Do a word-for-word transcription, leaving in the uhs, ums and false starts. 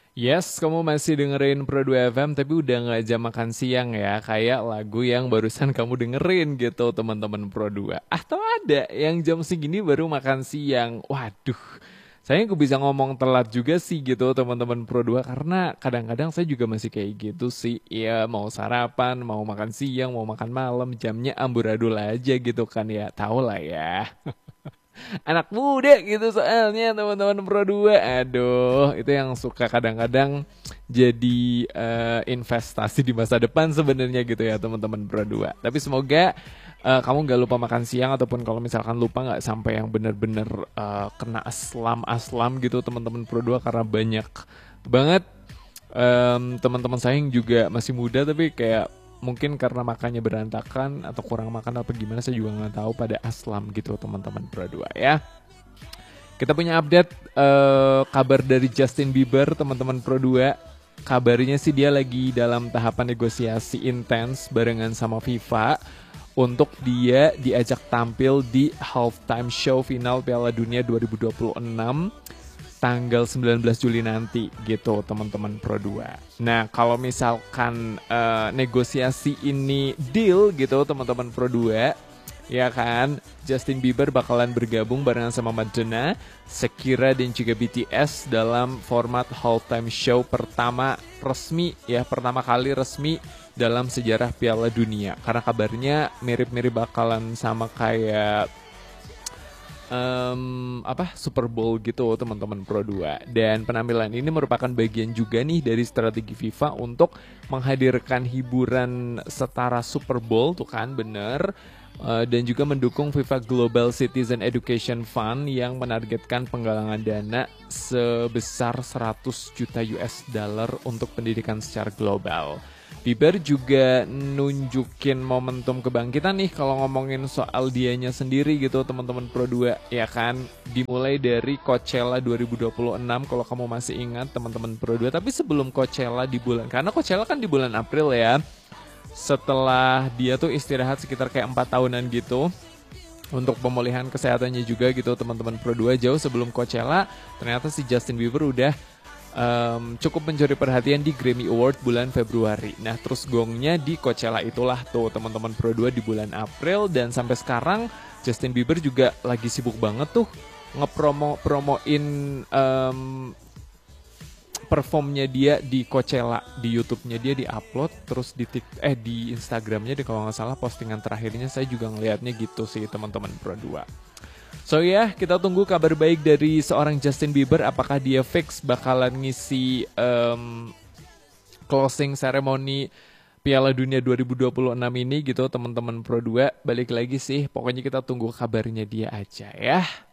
Yes, kamu masih dengerin Pro dua F M tapi udah nggak jam makan siang ya, kayak lagu yang barusan kamu dengerin gitu teman-teman Pro dua. Atau ada yang jam segini baru makan siang. Waduh, saya nggak bisa ngomong telat juga sih gitu teman-teman Pro dua karena kadang-kadang saya juga masih kayak gitu sih. Ya mau sarapan, mau makan siang, mau makan malam, jamnya amburadul aja gitu kan ya. Tahu lah ya. Anak muda gitu soalnya teman-teman Pro dua. Aduh, itu yang suka kadang-kadang jadi eh, investasi di masa depan sebenarnya gitu ya teman-teman Pro dua. Tapi semoga eh, kamu nggak lupa makan siang ataupun kalau misalkan lupa nggak sampai yang bener-bener eh, kena aslam-aslam gitu teman-teman Pro dua karena banyak banget em, teman-teman saya yang juga masih muda tapi kayak mungkin karena makannya berantakan atau kurang makan atau gimana saya juga nggak tahu pada aslam gitu teman-teman Pro dua ya. Kita punya update eh, kabar dari Justin Bieber teman-teman Pro dua. Kabarnya sih dia lagi dalam tahapan negosiasi intens barengan sama FIFA untuk dia diajak tampil di halftime show final Piala Dunia dua ribu dua puluh enam tanggal sembilan belas Juli nanti gitu teman-teman Pro dua. Nah kalau misalkan eh, negosiasi ini deal gitu teman-teman Pro dua, ya kan Justin Bieber bakalan bergabung barengan sama Madonna, Shakira dan juga B T S dalam format halftime show pertama resmi ya pertama kali resmi dalam sejarah Piala Dunia. Karena kabarnya mirip-mirip bakalan sama kayak em, apa Super Bowl gitu teman-teman Pro dua. Dan penampilan ini merupakan bagian juga nih dari strategi FIFA untuk menghadirkan hiburan setara Super Bowl tuh kan bener. Eh, dan juga mendukung FIFA Global Citizen Education Fund yang menargetkan penggalangan dana sebesar seratus juta U S dollar untuk pendidikan secara global. Bieber juga nunjukin momentum kebangkitan nih kalau ngomongin soal dianya sendiri gitu teman-teman Pro dua ya kan. Dimulai dari Coachella dua ribu dua puluh enam kalau kamu masih ingat teman-teman Pro dua. Tapi sebelum Coachella di bulan, karena Coachella kan di bulan April ya. Setelah dia tuh istirahat sekitar kayak empat tahunan gitu untuk pemulihan kesehatannya juga gitu teman-teman Pro dua, jauh sebelum Coachella ternyata si Justin Bieber udah um, cukup mencuri perhatian di Grammy Award bulan Februari. Nah terus gongnya di Coachella itulah tuh teman-teman Pro dua di bulan April. Dan sampai sekarang Justin Bieber juga lagi sibuk banget tuh ngepromo promoin um, performnya dia di Coachella, di YouTube-nya dia di-upload, terus di tik eh di Instagram-nya deh kalau nggak salah postingan terakhirnya saya juga ngelihatnya gitu sih teman-teman Pro dua. So ya, yeah, kita tunggu kabar baik dari seorang Justin Bieber. Apakah dia fix bakalan ngisi um, closing ceremony Piala Dunia dua ribu dua puluh enam ini gitu teman-teman Pro dua. Balik lagi sih, pokoknya kita tunggu kabarnya dia aja ya.